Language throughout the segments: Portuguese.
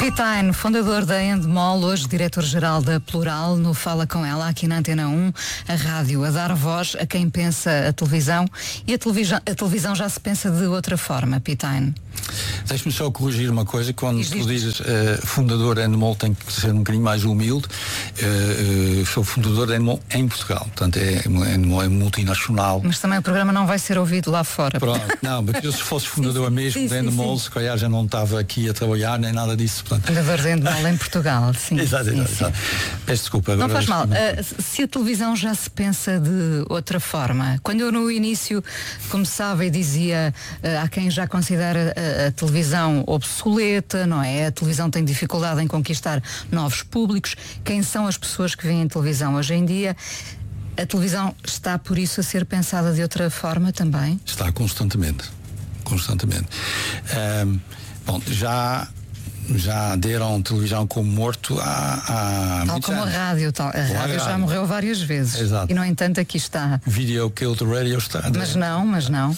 Pitine, fundador da Endemol, hoje diretor-geral da Plural, no Fala Com Ela, aqui na Antena 1, a rádio a dar voz a quem pensa a televisão, e a televisão já se pensa de outra forma, Pitine. Deixe-me só corrigir uma coisa, quando tu dizes fundador da Endemol, tem que ser um bocadinho mais humilde. Sou fundador da Endemol em Portugal, portanto Endemol é multinacional. Mas também o programa não vai ser ouvido lá fora. Pronto, não, mas eu, se fosse fundador mesmo da Endemol, se calhar já não estava aqui a trabalhar, nem nada disso. Fundador da Endemol em Portugal, sim. Exato. Peço desculpa. Não faz mal. Se a televisão já se pensa de outra forma, quando eu no início começava e dizia há quem já considera a televisão obsoleta, não é? A televisão tem dificuldade em conquistar novos públicos. Quem são as pessoas que veem televisão hoje em dia? A televisão está por isso a ser pensada de outra forma também? Está constantemente. Bom, já deram televisão como morto há tal como anos. A rádio já morreu várias vezes. Exato. E no entanto aqui está. Video killed the radio está. Mas não.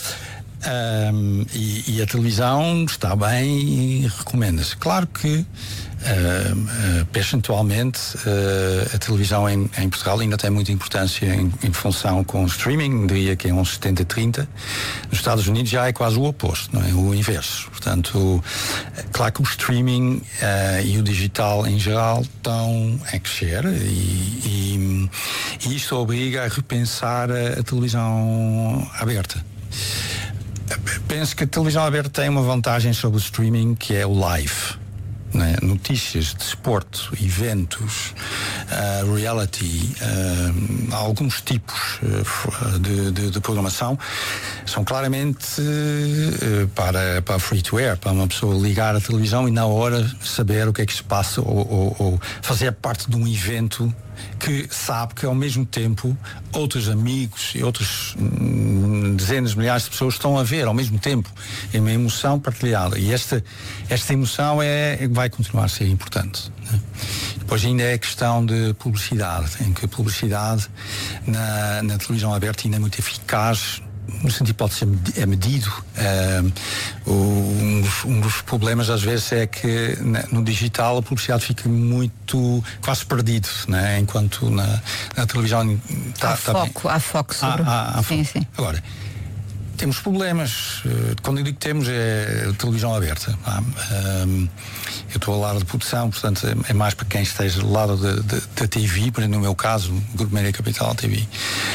E a televisão está bem e recomenda-se. Claro que percentualmente a televisão em Portugal ainda tem muita importância em função com o streaming, diria que é uns 70-30. Nos Estados Unidos já é quase o oposto, não é? O inverso. Portanto, claro que o streaming e o digital em geral estão a crescer e isto obriga a repensar a televisão aberta. Penso que a televisão aberta tem uma vantagem sobre o streaming, que é o live, né? Notícias, desporto, eventos, reality, alguns tipos de programação são claramente para free to air, para uma pessoa ligar a televisão e na hora saber o que é que se passa ou fazer parte de um evento que sabe que ao mesmo tempo outros amigos e outras dezenas de milhares de pessoas estão a ver ao mesmo tempo. É uma emoção partilhada e esta emoção vai continuar a ser importante, né? Depois ainda é a questão de publicidade, em que a publicidade na televisão aberta ainda é muito eficaz, no sentido pode ser medido. Um dos problemas às vezes é que no digital a publicidade fica muito quase perdido, né? Enquanto na televisão há foco sobre sim. Agora, temos problemas. Quando eu digo que temos, é a televisão aberta. Eu estou ao lado de produção, portanto é mais para quem esteja do lado da TV, por exemplo, no meu caso, o Grupo Média Capital TV.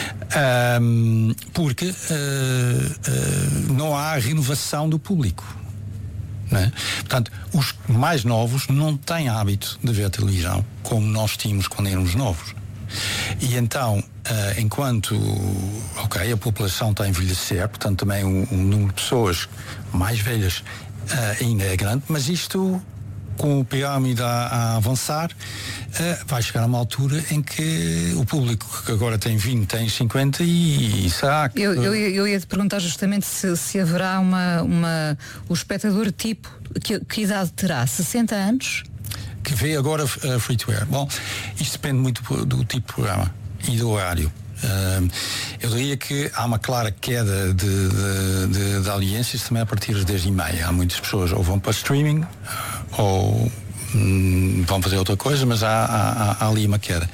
Porque não há renovação do público, né? Portanto, os mais novos não têm hábito de ver televisão como nós tínhamos quando éramos novos. E então, enquanto a população está a envelhecer, portanto também um número de pessoas mais velhas ainda é grande, mas isto, com o pirâmide a avançar, vai chegar a uma altura em que o público que agora tem 20, tem 50 e será que... Eu ia te perguntar justamente se haverá o espectador tipo, que idade terá? 60 anos? Que vê agora free to air. Bom, isto depende muito do tipo de programa e do horário. Eu diria que há uma clara queda de audiências também a partir das 10h30. Há muitas pessoas ou vão para streaming ou vão fazer outra coisa, mas há ali uma queda.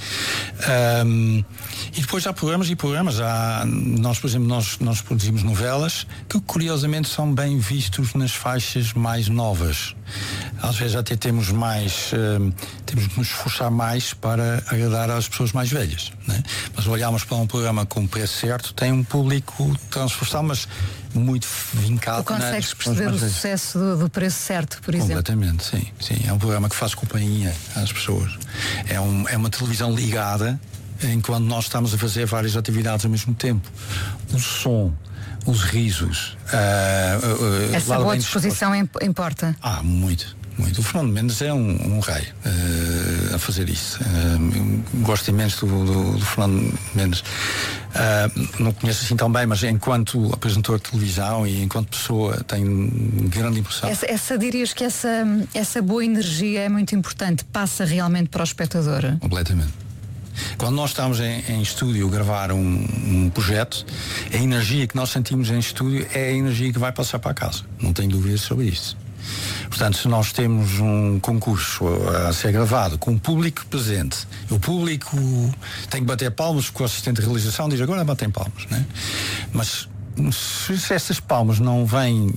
E depois há programas e programas. Nós, por exemplo, nós produzimos novelas que curiosamente são bem vistos nas faixas mais novas. Às vezes até temos que nos esforçar mais para agradar às pessoas mais velhas, né? Mas olhamos para um programa com o preço certo, tem um público transversal, mas muito vincado. Tu consegues perceber o sucesso do preço certo, por exemplo? Completamente, sim. É um programa que faz companhia às pessoas. É uma televisão ligada enquanto nós estamos a fazer várias atividades ao mesmo tempo. O som, os risos. Essa boa disposição importa? Muito. O Fernando Mendes é um rei a fazer isso. Gosto imenso do Fernando Mendes. Não conheço assim tão bem, mas enquanto apresentador de televisão e enquanto pessoa tenho grande impressão. Dirias que essa boa energia é muito importante, passa realmente para o espectador? Completamente. Quando nós estamos em estúdio a gravar um projeto, a energia que nós sentimos em estúdio é a energia que vai passar para a casa. Não tenho dúvidas sobre isso. Portanto, se nós temos um concurso a ser gravado com o público presente, o público tem que bater palmas porque o assistente de realização diz agora batem palmas, né? Mas se essas palmas não vêm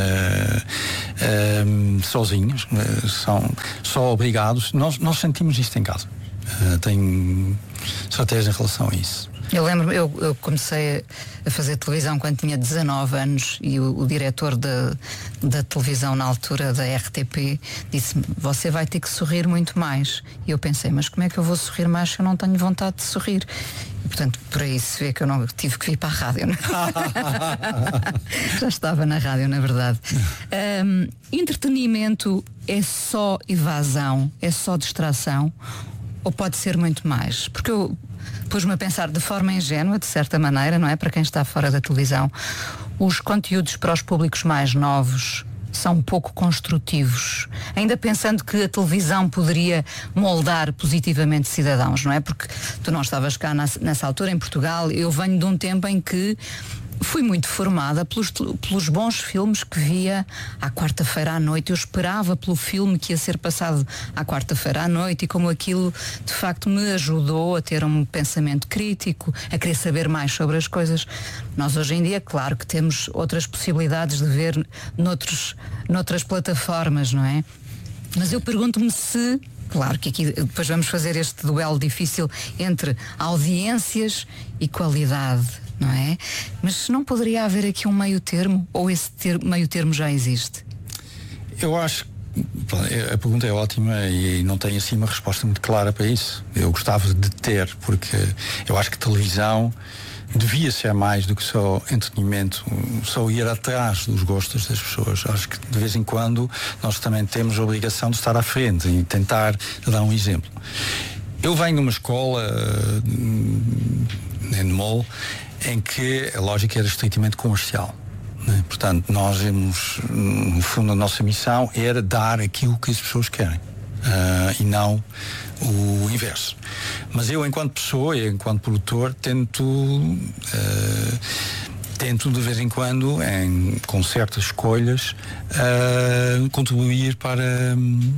sozinhas, são só obrigados, nós sentimos isto em casa. Tenho certeza em relação a isso. Eu lembro-me, eu comecei a fazer televisão quando tinha 19 anos e o diretor da televisão na altura, da RTP, disse-me, você vai ter que sorrir muito mais. E eu pensei, mas como é que eu vou sorrir mais se eu não tenho vontade de sorrir? E, portanto, por aí se vê que eu não tive que vir para a rádio, não? Já estava na rádio, na verdade. Entretenimento é só evasão, é só distração, ou pode ser muito mais? Porque eu pus-me a pensar de forma ingênua, de certa maneira, não é? Para quem está fora da televisão, os conteúdos para os públicos mais novos são pouco construtivos, ainda pensando que a televisão poderia moldar positivamente cidadãos, não é? Porque tu não estavas cá nessa altura, em Portugal. Eu venho de um tempo em que fui muito formada pelos bons filmes que via à quarta-feira à noite. Eu esperava pelo filme que ia ser passado à quarta-feira à noite, e como aquilo de facto me ajudou a ter um pensamento crítico, a querer saber mais sobre as coisas. Nós hoje em dia, claro que temos outras possibilidades de ver noutras plataformas, não é? Mas eu pergunto-me se... Claro que aqui depois vamos fazer este duelo difícil entre audiências e qualidade, não é? Mas se não poderia haver aqui um meio termo, ou esse meio termo já existe? Eu acho que a pergunta é ótima e não tenho assim uma resposta muito clara para isso. Eu gostava de ter, porque eu acho que televisão devia ser mais do que só entretenimento, só ir atrás dos gostos das pessoas. Acho que de vez em quando nós também temos a obrigação de estar à frente e tentar dar um exemplo. Eu venho de uma escola em Mol em que a lógica era estritamente comercial, né? Portanto, nós no fundo a nossa missão era dar aquilo que as pessoas querem, e não o inverso. Mas eu, enquanto pessoa e enquanto produtor, tento de vez em quando, com certas escolhas, contribuir para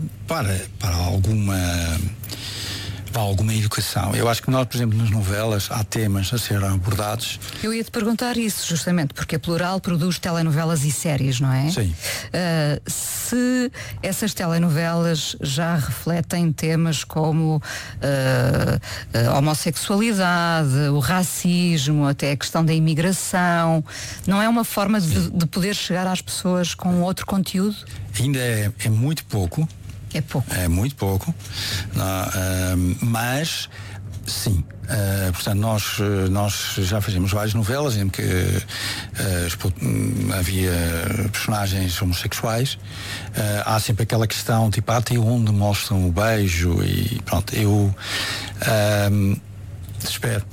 alguma educação. Eu acho que nós, por exemplo, nas novelas há temas a serem abordados. Eu ia-te perguntar isso justamente, porque a Plural produz telenovelas e séries, não é? Sim. Se essas telenovelas já refletem temas como a homossexualidade, o racismo, até a questão da imigração, não é uma forma de poder chegar às pessoas com outro conteúdo? Ainda é muito pouco. É pouco. É muito pouco, mas sim. Portanto, nós já fizemos várias novelas em que havia personagens homossexuais. Há sempre aquela questão, tipo, até onde mostram o beijo, e pronto, eu espero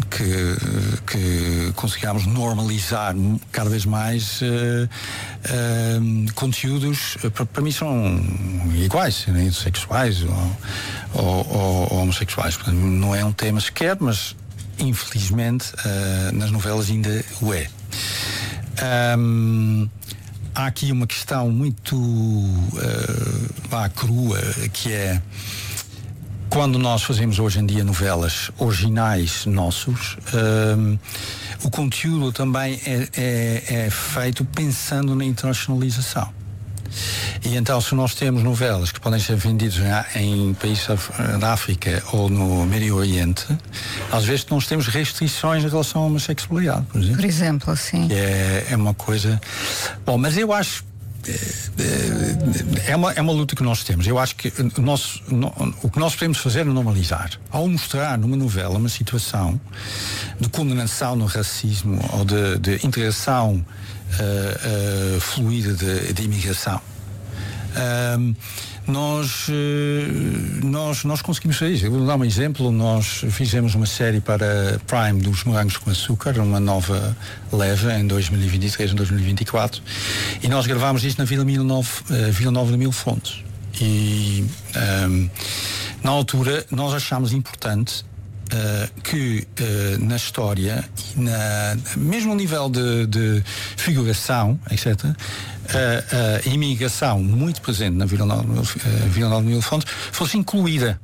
que consigamos normalizar cada vez mais conteúdos, para mim são iguais, né? Sexuais ou homossexuais. Portanto, não é um tema sequer, mas infelizmente nas novelas ainda o é. Há aqui uma questão muito crua, que é: quando nós fazemos hoje em dia novelas originais nossos, o conteúdo também é feito pensando na internacionalização. E então, se nós temos novelas que podem ser vendidas em países da África ou no Médio Oriente, às vezes nós temos restrições em relação à homossexualidade, por exemplo. Por exemplo, sim. É uma coisa... Bom, mas eu acho... É uma luta que nós temos. Eu acho que o que nós podemos fazer é normalizar. Ao mostrar numa novela uma situação de condenação no racismo ou de integração fluida de imigração, nós conseguimos fazer isso. Eu vou dar um exemplo. Nós fizemos uma série para Prime dos Morangos com Açúcar, uma nova leva em 2023 e 2024, e nós gravámos isto na Vila Nova de Mil Fontes. E na altura nós achámos importante que na história, mesmo no nível de figuração, etc., a imigração muito presente na Vila Nova de Mil Fontes fosse incluída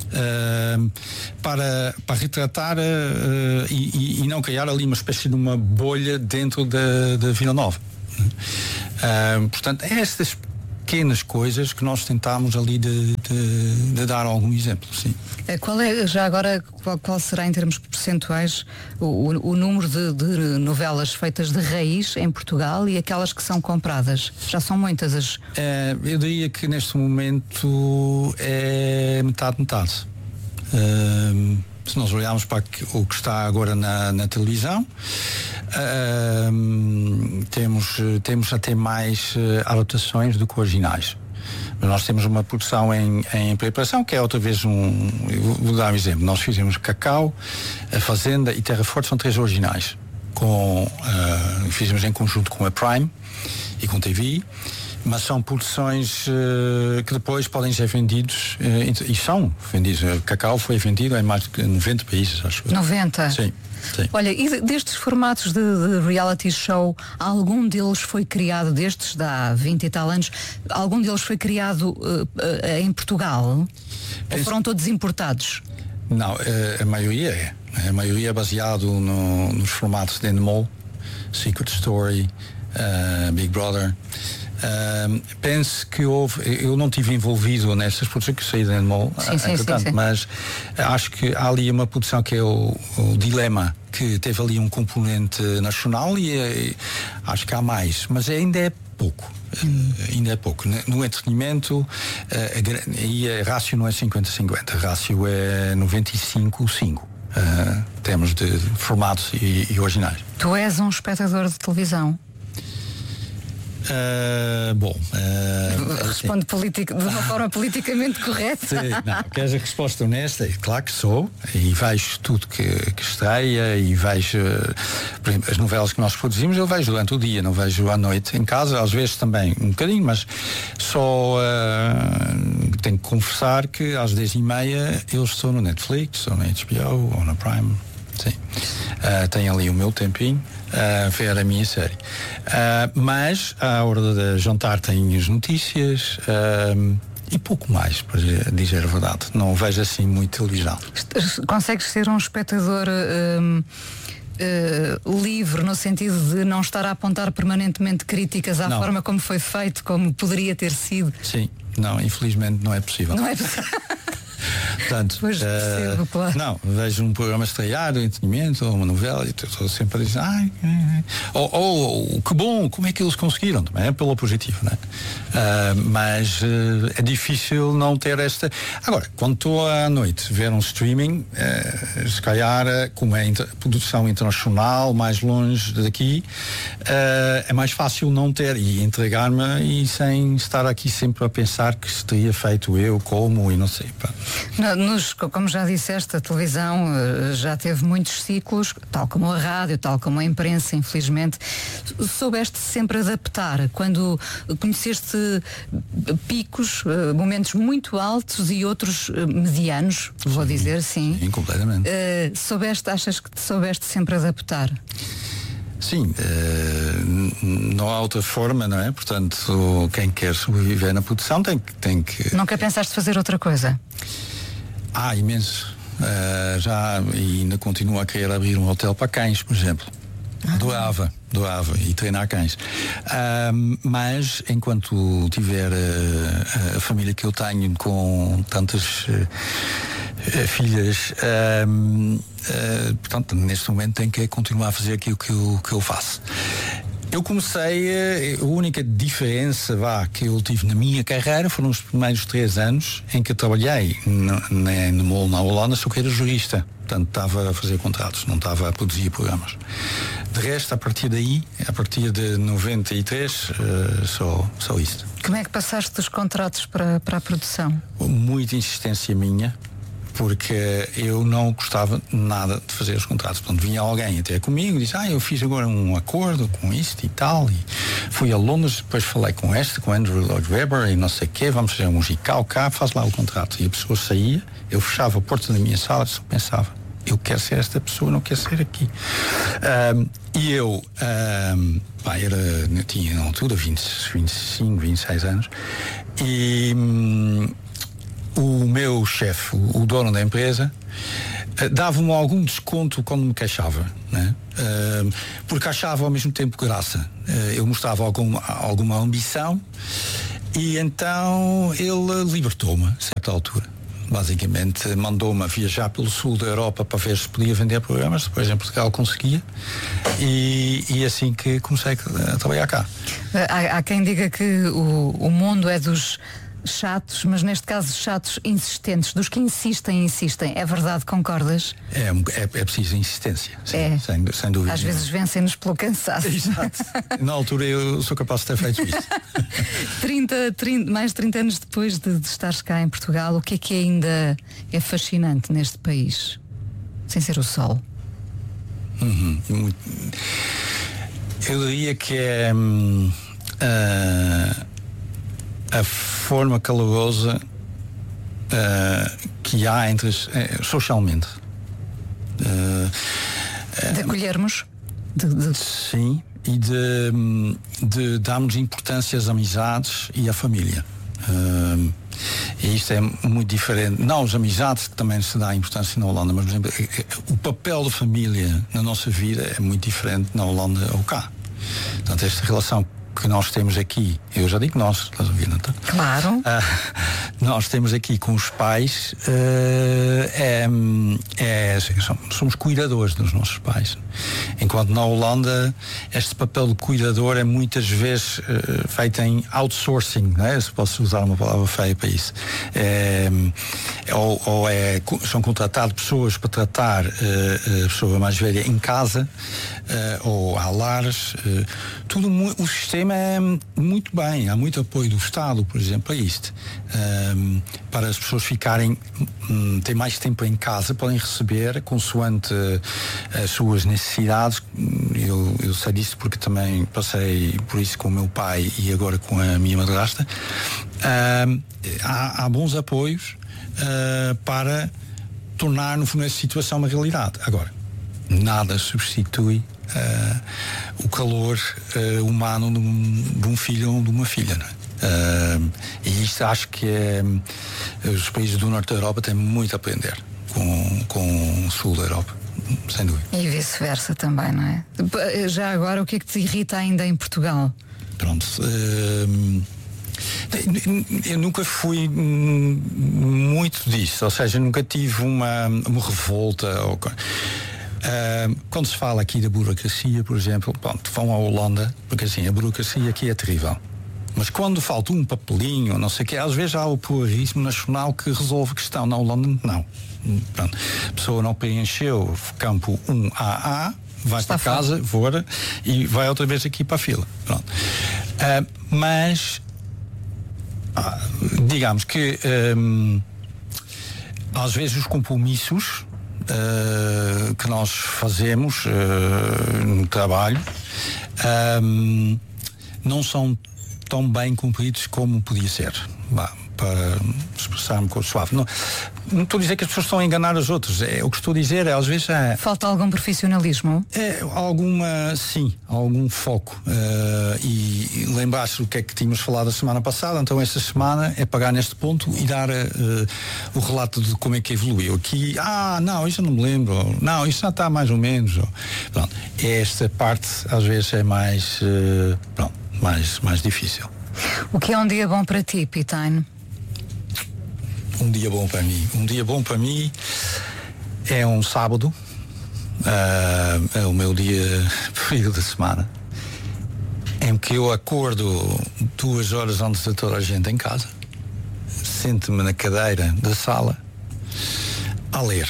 para retratar e não criar ali uma espécie de uma bolha dentro da Vila Nova. Portanto, é estas pequenas coisas que nós tentámos ali de dar algum exemplo, sim. Qual é, já agora, qual será em termos percentuais o número de novelas feitas de raiz em Portugal e aquelas que são compradas? Já são muitas as... Eu diria que neste momento é metade. Se nós olharmos para o que está agora na televisão, temos até mais adaptações do que originais. Mas nós temos uma produção em preparação, que é outra vez eu vou dar um exemplo. Nós fizemos Cacau, A Fazenda e Terra Forte, são 3 originais. Fizemos em conjunto com a Prime e com TV. Mas são produções que depois podem ser vendidos e são vendidos. Cacau foi vendido em mais de 90 países, acho. 90? Sim. Olha, e destes formatos de reality show, algum deles foi criado, destes de há 20 e tal anos, algum deles foi criado em Portugal? Ou foram todos importados? Não, a maioria é. A maioria é baseado nos formatos de Endemol, Secret Story, Big Brother. Penso que eu não estive envolvido nestas produções, que saí da Endemol, mas acho que há ali uma produção que é o Dilema, que teve ali um componente nacional e acho que há mais, mas ainda é pouco. Ainda é pouco. No entretenimento, a rácio não é 50-50, a rácio é 95-5. Temos de formatos e originais. Tu és um espectador de televisão? Responde de uma forma politicamente correta. Sim, não, queres a resposta honesta? Claro que sou, e vejo tudo que estreia, e vejo, por exemplo, as novelas que nós produzimos, eu vejo durante o dia, não vejo à noite em casa, às vezes também um bocadinho, mas só tenho que confessar que às 10h30 eu estou no Netflix, ou na HBO, ou na Prime. Sim. Tenho ali o meu tempinho ver a minha série. Mas à hora de jantar tenho as notícias e pouco mais, para dizer a verdade. Não vejo assim muito televisão. Consegues ser um espectador livre, no sentido de não estar a apontar permanentemente críticas à forma como foi feito, como poderia ter sido? Sim, não, infelizmente não é possível. Não é possível. Portanto, pois percebo, claro. Não, vejo um programa estreado, entretenimento, ou uma novela, e estou sempre a dizer, que bom, como é que eles conseguiram? Também é pelo positivo, né? Mas é difícil não ter esta. Agora, quando estou à noite ver um streaming, se calhar, como é produção internacional, mais longe daqui, é mais fácil não ter e entregar-me e sem estar aqui sempre a pensar que se teria feito eu, como e não sei. Pá. Como já disseste, a televisão já teve muitos ciclos, tal como a rádio, tal como a imprensa, infelizmente. Soubeste sempre adaptar quando conheceste picos, momentos muito altos e outros medianos, vou dizer, sim. Sim, completamente. Achas que te soubeste sempre adaptar? Sim, não há outra forma, não é? Portanto, quem quer sobreviver na produção tem que... Nunca pensaste fazer outra coisa? Imenso. Já ainda continuo a querer abrir um hotel para cães, por exemplo. Doava e treinar cães. Mas enquanto tiver a família que eu tenho com tantas filhas, portanto, neste momento tenho que continuar a fazer aquilo que eu faço. Eu comecei, a única diferença que eu tive na minha carreira foram os primeiros 3 anos em que eu trabalhei na Holanda, só que era jurista. Portanto, estava a fazer contratos, não estava a produzir programas. De resto, a partir daí, a partir de 93, só isto. Como é que passaste dos contratos para a produção? Muita insistência minha, porque eu não gostava nada de fazer os contratos. Portanto, vinha alguém até comigo e disse, eu fiz agora um acordo com isto e tal, e fui a Londres, depois falei com Andrew Lloyd Webber e não sei o quê, vamos fazer um musical cá, faz lá o contrato. E a pessoa saía, eu fechava a porta da minha sala e só pensava, eu quero ser esta pessoa, não quero ser aqui. E eu tinha na altura 25, 26 anos, e o meu chefe, o dono da empresa, dava-me algum desconto quando me queixava, né? Porque achava ao mesmo tempo graça. Eu mostrava alguma ambição, e então ele libertou-me a certa altura. Basicamente mandou-me viajar pelo sul da Europa para ver se podia vender programas. Depois em Portugal conseguia, e assim que comecei a trabalhar cá. Há quem diga que o mundo é dos chatos, mas neste caso chatos insistentes, dos que insistem. É verdade, concordas? É preciso insistência, sim, sem dúvida. Às vezes vencem-nos pelo cansaço. Exato. Na altura eu sou capaz de ter feito isso. Mais de 30 anos depois de estares cá em Portugal, o que ainda é fascinante neste país? Sem ser o sol. Eu diria que é a forma calorosa que há socialmente. De acolhermos? Sim, e de darmos importância às amizades e à família. E isto é muito diferente. Não as amizades, que também se dá importância na Holanda, mas, por exemplo, o papel da família na nossa vida é muito diferente na Holanda ou cá. Portanto, esta relação que nós temos aqui, eu já digo nós, estás a ouvir, não está? Claro. Nós temos aqui com os pais, somos cuidadores dos nossos pais. Enquanto na Holanda, este papel de cuidador é muitas vezes feito em outsourcing, não é? Se posso usar uma palavra feia para isso. São contratadas pessoas para tratar a pessoa mais velha em casa, ou há lares. O sistema é muito bem, há muito apoio do Estado, por exemplo, a isto. Para as pessoas ficarem, têm mais tempo em casa, podem receber consoante as suas necessidades. Eu sei disso porque também passei por isso com o meu pai e agora com a minha madrasta. Há bons apoios para tornar, no fundo, essa situação uma realidade. Agora, nada substitui o calor humano de um filho ou de uma filha, não é? E isto acho que os países do norte da Europa têm muito a aprender com o sul da Europa, sem dúvida. E vice-versa também, não é? Já agora, o que é que te irrita ainda em Portugal? Pronto, eu nunca fui muito disso, ou seja, nunca tive uma revolta quando se fala aqui da burocracia, por exemplo, pronto, vão à Holanda, porque assim, a burocracia aqui é terrível. Mas quando falta um papelinho, não sei o quê, às vezes há o pluralismo nacional que resolve a questão. Na Holanda, não. Pronto. A pessoa não preencheu o campo 1AA, vai para casa, voa e vai outra vez aqui para a fila. Pronto. Mas, digamos que às vezes os compromissos que nós fazemos no trabalho não são tão bem cumpridos como podia ser. Para expressar-me com suave. Não estou a dizer que as pessoas estão a enganar as outras. O que estou a dizer às vezes falta algum profissionalismo? Algum foco. E lembrar-se do que é que tínhamos falado a semana passada. Então esta semana é pegar neste ponto e dar o relato de como é que evoluiu. Aqui, não, isso eu não me lembro. Não, isso já está mais ou menos. Pronto. Esta parte às vezes é mais difícil. O que é um dia bom para ti, Pitaine? Um dia bom para mim. Um dia bom para mim é um sábado. É o meu dia preferido da semana. Em que eu acordo 2 horas antes de toda a gente em casa. Sento-me na cadeira da sala a ler.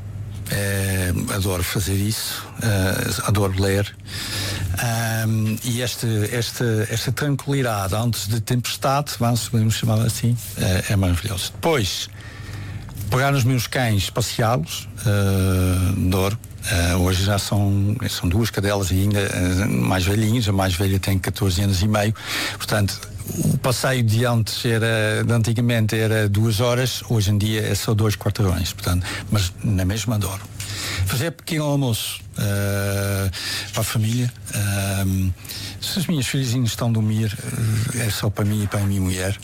Adoro fazer isso. Adoro ler. E esta tranquilidade antes de tempestade, podemos chamar assim, é maravilhoso. Depois, pegar nos meus cães, passeá-los, adoro. Hoje já são 2 cadelas ainda mais velhinhos. A mais velha tem 14 anos e meio. Portanto, o passeio de antigamente era 2 horas, hoje em dia é só 2 quarteirões. Portanto, mas na mesma adoro. fazer pequeno almoço para a família. Se as minhas filhinhas estão a dormir, é só para mim e para a minha mulher.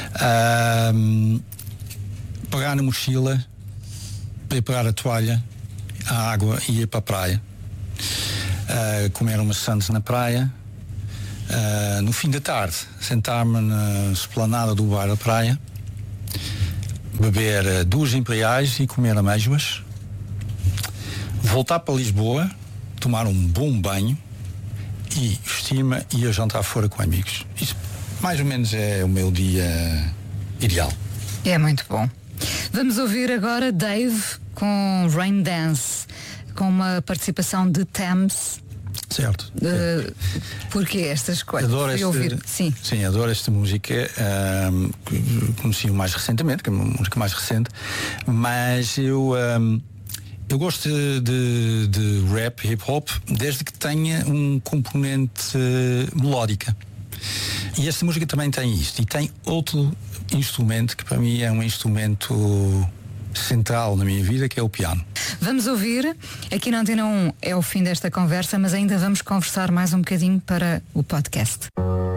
Pegar na mochila, preparar a toalha, a água e ir para a praia. Comer umas sandes na praia. No fim da tarde, sentar-me na esplanada do bar da praia, beber 2 imperiais e comer amêijoas, voltar para Lisboa, tomar um bom banho e vestir-me e ir jantar fora com amigos. Isso mais ou menos é o meu dia ideal. É muito bom. Vamos ouvir agora Dave com Rain Dance, com uma participação de Thames. Certo. Porquê esta escolha? Adoro Sim, adoro esta música. Conheci-o mais recentemente, que é uma música mais recente, mas eu gosto de rap, hip hop, desde que tenha um componente melódica. E esta música também tem isto. E tem outro instrumento que para mim é um instrumento central na minha vida, que é o piano. Vamos ouvir. Aqui na Antena 1 é o fim desta conversa, mas ainda vamos conversar mais um bocadinho para o podcast.